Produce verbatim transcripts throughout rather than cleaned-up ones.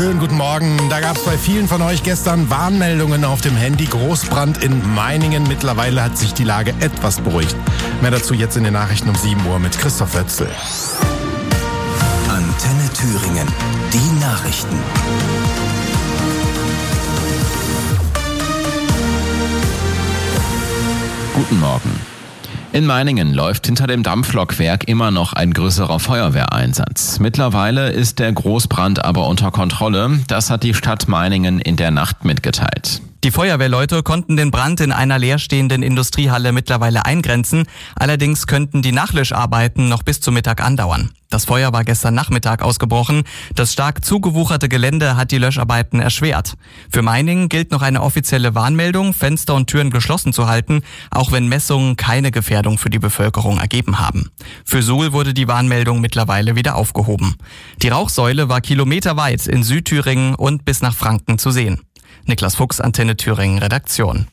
Schönen guten Morgen. Da gab es bei vielen von euch gestern Warnmeldungen auf dem Handy. Großbrand in Meiningen. Mittlerweile hat sich die Lage etwas beruhigt. Mehr dazu jetzt in den Nachrichten um sieben Uhr mit Christoph Wötzl. Antenne Thüringen. Die Nachrichten. Guten Morgen. In Meiningen läuft hinter dem Dampflokwerk immer noch ein größerer Feuerwehreinsatz. Mittlerweile ist der Großbrand aber unter Kontrolle. Das hat die Stadt Meiningen in der Nacht mitgeteilt. Die Feuerwehrleute konnten den Brand in einer leerstehenden Industriehalle mittlerweile eingrenzen. Allerdings könnten die Nachlöscharbeiten noch bis zum Mittag andauern. Das Feuer war gestern Nachmittag ausgebrochen. Das stark zugewucherte Gelände hat die Löscharbeiten erschwert. Für Meiningen gilt noch eine offizielle Warnmeldung, Fenster und Türen geschlossen zu halten, auch wenn Messungen keine Gefährdung für die Bevölkerung ergeben haben. Für Suhl wurde die Warnmeldung mittlerweile wieder aufgehoben. Die Rauchsäule war kilometerweit in Südthüringen und bis nach Franken zu sehen. Niklas Fuchs, Antenne Thüringen, Redaktion.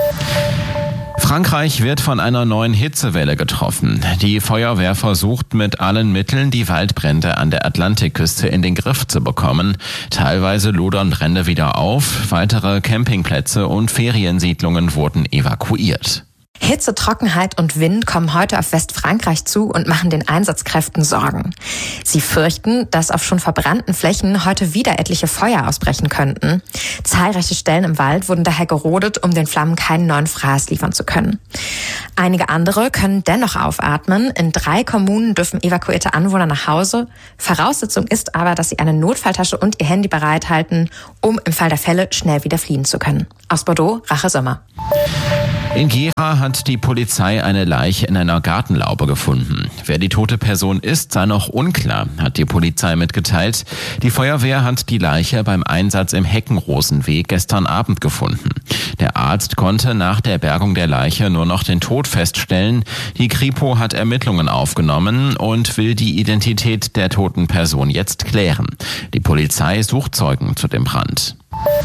Frankreich wird von einer neuen Hitzewelle getroffen. Die Feuerwehr versucht mit allen Mitteln, die Waldbrände an der Atlantikküste in den Griff zu bekommen. Teilweise lodern Brände wieder auf. Weitere Campingplätze und Feriensiedlungen wurden evakuiert. Hitze, Trockenheit und Wind kommen heute auf Westfrankreich zu und machen den Einsatzkräften Sorgen. Sie fürchten, dass auf schon verbrannten Flächen heute wieder etliche Feuer ausbrechen könnten. Zahlreiche Stellen im Wald wurden daher gerodet, um den Flammen keinen neuen Fraß liefern zu können. Einige andere können dennoch aufatmen. In drei Kommunen dürfen evakuierte Anwohner nach Hause. Voraussetzung ist aber, dass sie eine Notfalltasche und ihr Handy bereithalten, um im Fall der Fälle schnell wieder fliehen zu können. Aus Bordeaux, Rache Sommer. In Gera hat die Polizei eine Leiche in einer Gartenlaube gefunden. Wer die tote Person ist, sei noch unklar, hat die Polizei mitgeteilt. Die Feuerwehr hat die Leiche beim Einsatz im Heckenrosenweg gestern Abend gefunden. Der Arzt konnte nach der Bergung der Leiche nur noch den Tod feststellen. Die Kripo hat Ermittlungen aufgenommen und will die Identität der toten Person jetzt klären. Die Polizei sucht Zeugen zu dem Brand.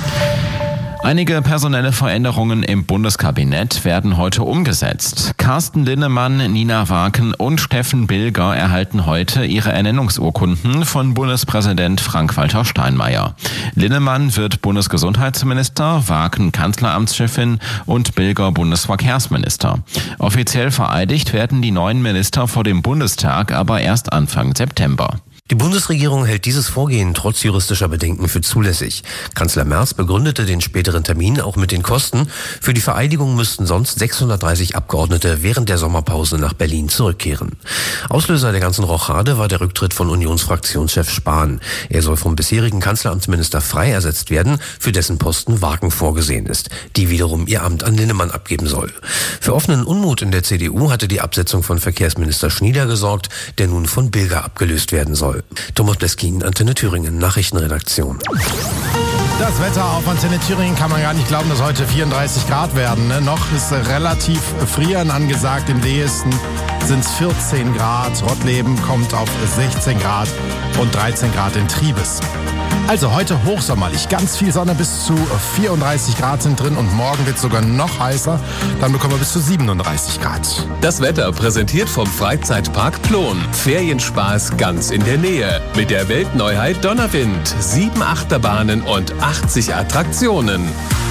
Einige personelle Veränderungen im Bundeskabinett werden heute umgesetzt. Carsten Linnemann, Nina Waken und Steffen Bilger erhalten heute ihre Ernennungsurkunden von Bundespräsident Frank-Walter Steinmeier. Linnemann wird Bundesgesundheitsminister, Waken Kanzleramtschefin und Bilger Bundesverkehrsminister. Offiziell vereidigt werden die neuen Minister vor dem Bundestag aber erst Anfang September. Die Bundesregierung hält dieses Vorgehen trotz juristischer Bedenken für zulässig. Kanzler Merz begründete den späteren Termin auch mit den Kosten. Für die Vereidigung müssten sonst sechshundertdreißig Abgeordnete während der Sommerpause nach Berlin zurückkehren. Auslöser der ganzen Rochade war der Rücktritt von Unionsfraktionschef Spahn. Er soll vom bisherigen Kanzleramtsminister Frey ersetzt werden, für dessen Posten Waken vorgesehen ist, die wiederum ihr Amt an Linnemann abgeben soll. Für offenen Unmut in der C D U hatte die Absetzung von Verkehrsminister Schnieder gesorgt, der nun von Bilger abgelöst werden soll. Thomas Bleskin, Antenne Thüringen, Nachrichtenredaktion. Das Wetter auf Antenne Thüringen kann man gar nicht glauben, dass heute vierunddreißig Grad werden. Ne? Noch ist relativ Frieren angesagt. Im nächsten sind es vierzehn Grad. Rottleben kommt auf sechzehn Grad und dreizehn Grad in Triebes. Also heute hochsommerlich. Ganz viel Sonne, bis zu vierunddreißig Grad sind drin und morgen wird es sogar noch heißer. Dann bekommen wir bis zu siebenunddreißig Grad. Das Wetter präsentiert vom Freizeitpark Plon. Ferienspaß ganz in der Nähe. Mit der Weltneuheit Donnerwind. Sieben Achterbahnen und achtzig Attraktionen.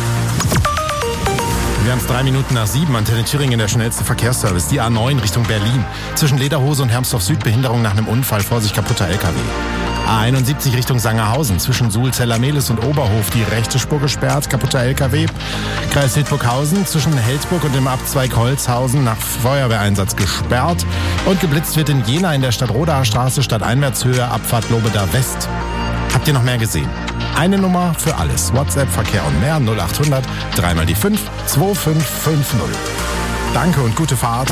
Wir haben es drei Minuten nach sieben. Antenne Thüringen, der schnellste Verkehrsservice. Die A neun Richtung Berlin. Zwischen Lederhose und Hermsdorf Süd Behinderung nach einem Unfall. Vorsicht, kaputter L K W. A einundsiebzig Richtung Sangerhausen. Zwischen Suhl, Zellermehlis und Oberhof. Die rechte Spur gesperrt. Kaputter L K W. Kreis Hildburghausen. Zwischen Helsburg und dem Abzweig Holzhausen nach Feuerwehreinsatz gesperrt. Und geblitzt wird in Jena in der Stadtrodaer Straße. Stadteinwärtshöhe. Abfahrt Lobeda West. Habt ihr noch mehr gesehen? Eine Nummer für alles. WhatsApp, Verkehr und mehr. null achthundert, dreimal die fünf, zwei fünf fünf null. Danke und gute Fahrt.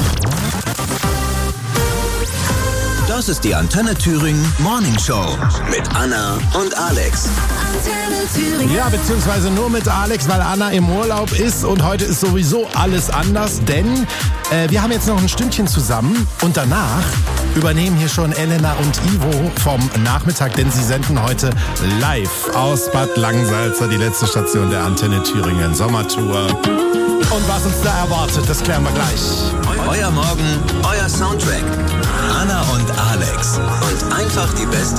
Das ist die Antenne Thüringen Morning Show mit Anna und Alex. Ja, beziehungsweise nur mit Alex, weil Anna im Urlaub ist und heute ist sowieso alles anders, denn äh, wir haben jetzt noch ein Stündchen zusammen und danach übernehmen hier schon Elena und Ivo vom Nachmittag, denn sie senden heute live aus Bad Langsalza, die letzte Station der Antenne Thüringen Sommertour. Und was uns da erwartet, das klären wir gleich. Euer Morgen, euer Soundtrack. Anna und Alex. Und einfach die beste